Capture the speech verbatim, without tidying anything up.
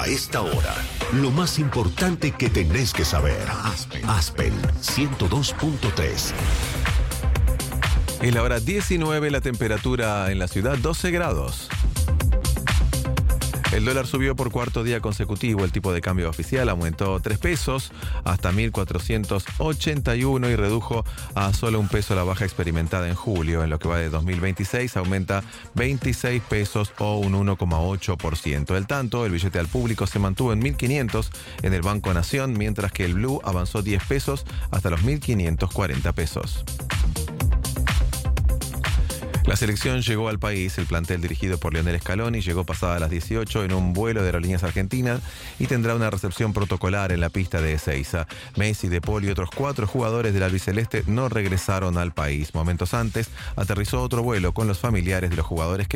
A esta hora, lo más importante que tenés que saber. Aspen, Aspen ciento dos punto tres. Es la hora diecinueve, la temperatura en la ciudad doce grados. El dólar subió por cuarto día consecutivo, el tipo de cambio oficial aumentó tres pesos hasta mil cuatrocientos ochenta y uno y redujo a solo un peso la baja experimentada en julio. En lo que va de dos mil veintiséis aumenta veintiséis pesos o un uno coma ocho por ciento. El tanto, el billete al público se mantuvo en mil quinientos en el Banco Nación, mientras que el Blue avanzó diez pesos hasta los mil quinientos cuarenta pesos. La selección llegó al país, el plantel dirigido por Lionel Scaloni llegó pasadas las dieciocho en un vuelo de Aerolíneas Argentinas y tendrá una recepción protocolar en la pista de Ezeiza. Messi, De Paul y otros cuatro jugadores del albiceleste no regresaron al país. Momentos antes, aterrizó otro vuelo con los familiares de los jugadores que